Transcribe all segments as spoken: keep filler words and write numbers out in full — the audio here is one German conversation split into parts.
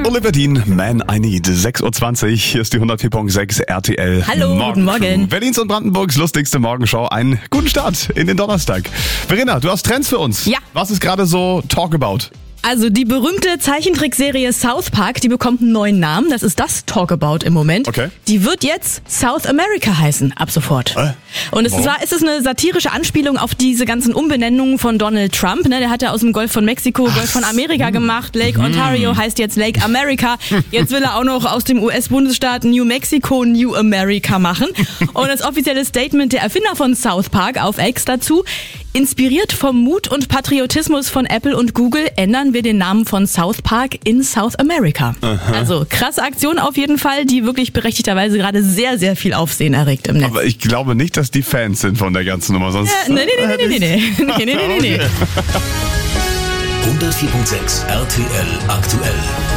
Oliver Dean, Man I Need, sechs Uhr zwanzig, hier ist die hundertvier Komma sechs R T L. Hallo, guten Morgen. Berlins und Brandenburgs lustigste Morgenshow. Einen guten Start in den Donnerstag. Verena, du hast Trends für uns. Ja. Was ist gerade so Talk About? Also die berühmte Zeichentrickserie South Park, die bekommt einen neuen Namen. Das ist das Talkabout im Moment. Okay. Die wird jetzt South America heißen, ab sofort. Äh? Und es Warum? war, es ist eine satirische Anspielung auf diese ganzen Umbenennungen von Donald Trump. Ne? Der hat ja aus dem Golf von Mexiko Golf von Amerika gemacht. Lake Ontario heißt jetzt Lake America. Jetzt will er auch noch aus dem U S-Bundesstaat New Mexico New America machen. Und das offizielle Statement der Erfinder von South Park auf X dazu: Inspiriert vom Mut und Patriotismus von Apple und Google ändern wir den Namen von South Park in South America. Aha. Also krasse Aktion auf jeden Fall, die wirklich berechtigterweise gerade sehr, sehr viel Aufsehen erregt im Netz. Aber ich glaube nicht, dass die Fans sind von der ganzen Nummer. Sonst äh, nee, nee, nee, nee, nee, nee, nee, nee, nee, nee. hundertvier Komma sechs R T L aktuell.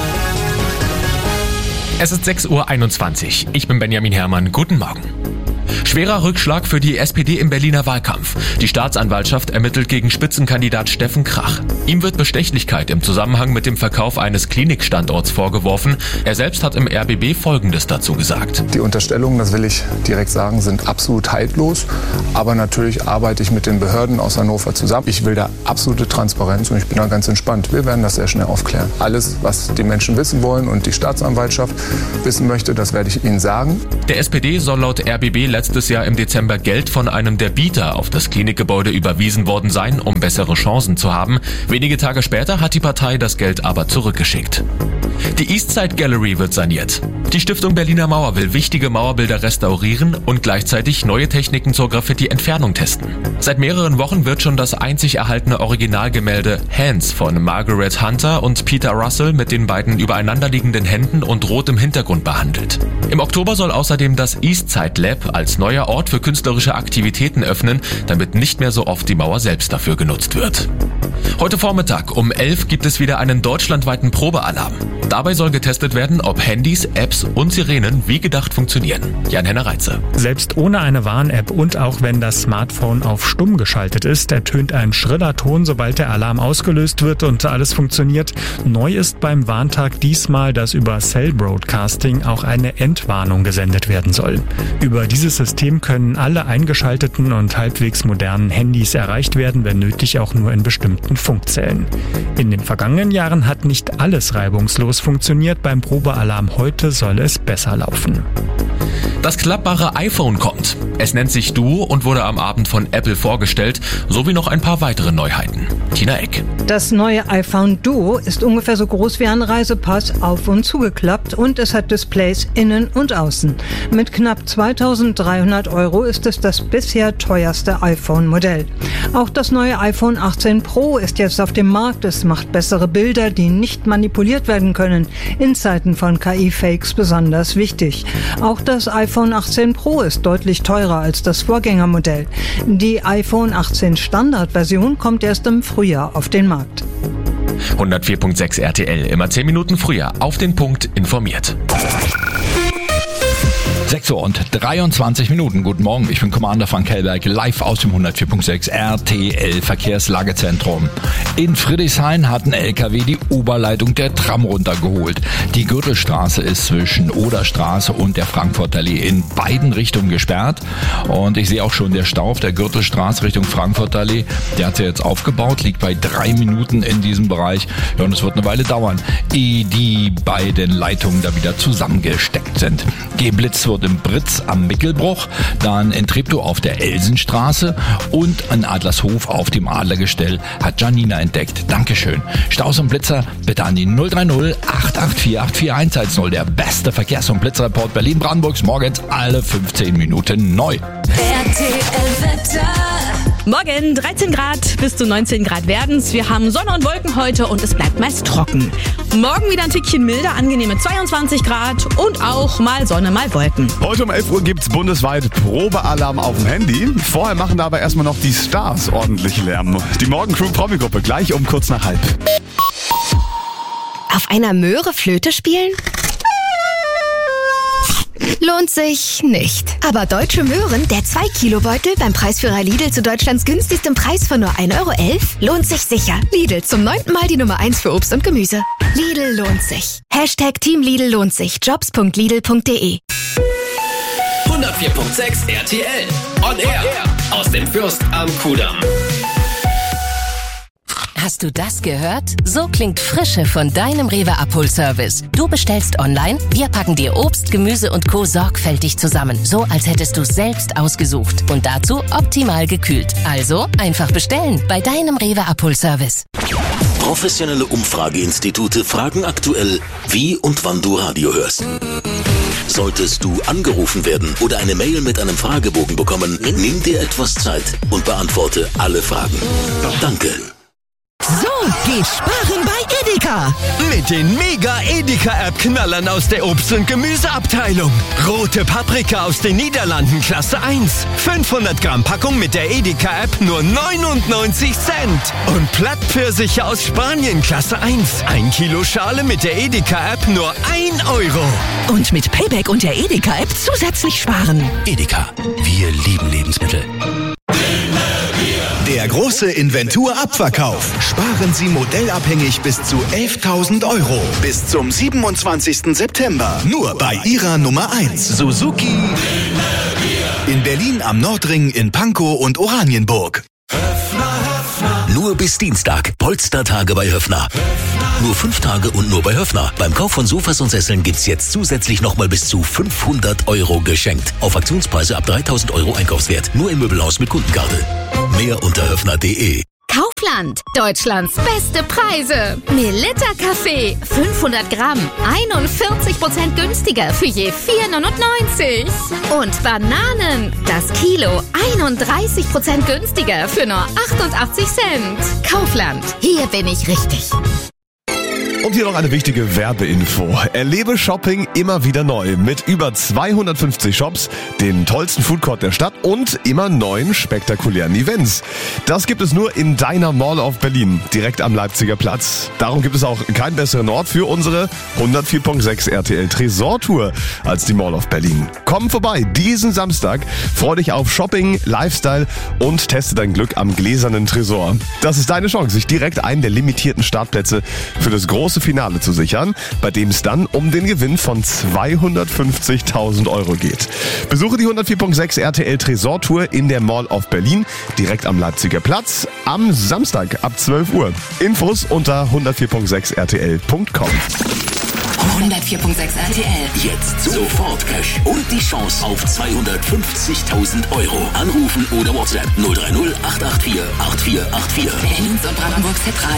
Es ist sechs Uhr einundzwanzig. Ich bin Benjamin Herrmann. Guten Morgen. Schwerer Rückschlag für die S P D im Berliner Wahlkampf. Die Staatsanwaltschaft ermittelt gegen Spitzenkandidat Steffen Krach. Ihm wird Bestechlichkeit im Zusammenhang mit dem Verkauf eines Klinikstandorts vorgeworfen. Er selbst hat im R B B Folgendes dazu gesagt. Die Unterstellungen, das will ich direkt sagen, sind absolut haltlos. Aber natürlich arbeite ich mit den Behörden aus Hannover zusammen. Ich will da absolute Transparenz und ich bin da ganz entspannt. Wir werden das sehr schnell aufklären. Alles, was die Menschen wissen wollen und die Staatsanwaltschaft wissen möchte, das werde ich Ihnen sagen. Der S P D soll laut R B B letztes Jahr im Dezember Geld von einem der Bieter auf das Klinikgebäude überwiesen worden sein, um bessere Chancen zu haben. Wenige Tage später hat die Partei das Geld aber zurückgeschickt. Die Eastside Gallery wird saniert. Die Stiftung Berliner Mauer will wichtige Mauerbilder restaurieren und gleichzeitig neue Techniken zur Graffiti-Entfernung testen. Seit mehreren Wochen wird schon das einzig erhaltene Originalgemälde Hands von Margaret Hunter und Peter Russell mit den beiden übereinanderliegenden Händen und rotem Hintergrund behandelt. Im Oktober soll außerdem das Eastside Lab als neuer Ort für künstlerische Aktivitäten öffnen, damit nicht mehr so oft die Mauer selbst dafür genutzt wird. Heute Vormittag um elf gibt es wieder einen deutschlandweiten Probealarm. Dabei soll getestet werden, ob Handys, Apps und Sirenen wie gedacht funktionieren. Jan-Henner Reitze. Selbst ohne eine Warn-App und auch wenn das Smartphone auf stumm geschaltet ist, ertönt ein schriller Ton, sobald der Alarm ausgelöst wird und alles funktioniert. Neu ist beim Warntag diesmal, dass über Cell Broadcasting auch eine Entwarnung gesendet werden soll. Über dieses System können alle eingeschalteten und halbwegs modernen Handys erreicht werden, wenn nötig auch nur in bestimmten Funkzellen. In den vergangenen Jahren hat nicht alles reibungslos funktioniert. Beim Probealarm heute soll es besser laufen. Das klappbare iPhone kommt. Es nennt sich Duo und wurde am Abend von Apple vorgestellt, sowie noch ein paar weitere Neuheiten. Tina Eck. Das neue iPhone Duo ist ungefähr so groß wie ein Reisepass, auf und zugeklappt, und es hat Displays innen und außen. Mit knapp zweitausenddreihundert Euro ist es das bisher teuerste iPhone-Modell. Auch das neue iPhone achtzehn Pro ist jetzt auf dem Markt. Es macht bessere Bilder, die nicht manipuliert werden können. In Zeiten von K I-Fakes besonders wichtig. Auch das iPhone achtzehn Pro ist deutlich teurer als das Vorgängermodell. Die iPhone achtzehn Standardversion kommt erst im Frühjahr auf den Markt. hundertvier Komma sechs R T L, immer zehn Minuten früher, auf den Punkt informiert. sechs Uhr und dreiundzwanzig Minuten. Guten Morgen, ich bin Commander Frank Hellberg, live aus dem hundertvier Komma sechs R T L Verkehrslagezentrum. In Friedrichshain hat ein L K W die Oberleitung der Tram runtergeholt. Die Gürtelstraße ist zwischen Oderstraße und der Frankfurter Allee in beiden Richtungen gesperrt. Und ich sehe auch schon, der Stau auf der Gürtelstraße Richtung Frankfurter Allee, der hat sich jetzt aufgebaut, liegt bei drei Minuten in diesem Bereich. Ja, und es wird eine Weile dauern, ehe die beiden Leitungen da wieder zusammengesteckt sind. Geblitzt wird im Britz am Mickelbruch, dann in Treptow auf der Elsenstraße und in Adlershof auf dem Adlergestell hat Janina entdeckt. Dankeschön. Staus und Blitzer bitte an die null drei null acht acht vier acht vier eins eins null. Der beste Verkehrs- und Blitzreport Berlin-Brandenburgs morgens alle fünfzehn Minuten neu. R T L-Wetter. Morgen dreizehn Grad bis zu neunzehn Grad werden's. Wir haben Sonne und Wolken heute und es bleibt meist trocken. Morgen wieder ein Tickchen milder, angenehme zweiundzwanzig Grad und auch mal Sonne, mal Wolken. Heute um elf Uhr gibt's bundesweit Probealarm auf dem Handy. Vorher machen da aber erstmal noch die Stars ordentlich Lärm. Die Morgencrew-Promi-Gruppe gleich um kurz nach halb. Auf einer Möhre Flöte spielen? Lohnt sich nicht. Aber Deutsche Möhren, der zwei Kilo Beutel beim Preisführer Lidl zu Deutschlands günstigstem Preis von nur ein Euro elf, lohnt sich sicher. Lidl, zum neunten Mal die Nummer eins für Obst und Gemüse. Lidl lohnt sich. Hashtag Team Lidl lohnt sich. Jobs punkt lidl punkt de hundertvier Komma sechs R T L. On Air. Aus dem Fürst am Kudamm. Hast du das gehört? So klingt Frische von deinem Rewe Abholservice. Du bestellst online, wir packen dir Obst, Gemüse und Co. sorgfältig zusammen. So, als hättest du es selbst ausgesucht. Und dazu optimal gekühlt. Also einfach bestellen bei deinem Rewe Abholservice. Professionelle Umfrageinstitute fragen aktuell, wie und wann du Radio hörst. Solltest du angerufen werden oder eine Mail mit einem Fragebogen bekommen, nimm dir etwas Zeit und beantworte alle Fragen. Danke. So geht sparen bei Edeka. Mit den Mega-Edeka-App-Knallern aus der Obst- und Gemüseabteilung. Rote Paprika aus den Niederlanden Klasse eins. fünfhundert Gramm Packung mit der Edeka-App nur neunundneunzig Cent. Und Plattpfirsiche aus Spanien Klasse eins. Ein Kilo Schale mit der Edeka-App nur ein Euro. Und mit Payback und der Edeka-App zusätzlich sparen. Edeka, wir lieben Lebensmittel. Der große Inventur-Abverkauf. Sparen Sie modellabhängig bis zu elftausend Euro. Bis zum siebenundzwanzigsten September. Nur bei Ihrer Nummer eins. Suzuki. In Berlin am Nordring, in Pankow und Oranienburg. Nur bis Dienstag. Polstertage bei Höffner. Nur fünf Tage und nur bei Höffner. Beim Kauf von Sofas und Sesseln gibt's jetzt zusätzlich nochmal bis zu fünfhundert Euro geschenkt. Auf Aktionspreise ab dreitausend Euro Einkaufswert. Nur im Möbelhaus mit Kundenkarte. Mehr unter höffner punkt de. Kaufland, Deutschlands beste Preise. Melitta Kaffee, fünfhundert Gramm, einundvierzig Prozent günstiger für je vier neunundneunzig. Und Bananen, das Kilo, einunddreißig Prozent günstiger für nur achtundachtzig Cent. Kaufland, hier bin ich richtig. Und hier noch eine wichtige Werbeinfo. Erlebe Shopping immer wieder neu mit über zweihundertfünfzig Shops, den tollsten Foodcourt der Stadt und immer neuen spektakulären Events. Das gibt es nur in deiner Mall of Berlin, direkt am Leipziger Platz. Darum gibt es auch keinen besseren Ort für unsere hundertvier Komma sechs R T L Tresortour als die Mall of Berlin. Komm vorbei diesen Samstag, freu dich auf Shopping, Lifestyle und teste dein Glück am gläsernen Tresor. Das ist deine Chance, sich direkt einen der limitierten Startplätze für das große Finale zu sichern, bei dem es dann um den Gewinn von zweihundertfünfzigtausend Euro geht. Besuche die hundertvier Komma sechs R T L Tresortour in der Mall of Berlin, direkt am Leipziger Platz, am Samstag ab zwölf Uhr. Infos unter hundertvier Komma sechs R T L punkt com. hundertvier Komma sechs R T L. Jetzt sofort Cash und die Chance auf zweihundertfünfzigtausend Euro. Anrufen oder WhatsApp null drei null acht acht vier acht vier acht vier. Berlins und Brandenburgs Hitradio.